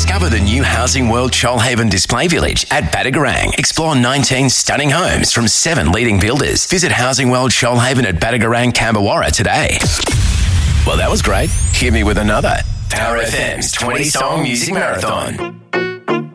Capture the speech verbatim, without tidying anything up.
Discover the new Housing World Shoalhaven Display Village at Badagarang. Explore nineteen stunning homes from seven leading builders. Visit Housing World Shoalhaven at Badagarang, Camberwarra today. Well, that was great. Hit me with another. Power F M's twenty Song Music Marathon.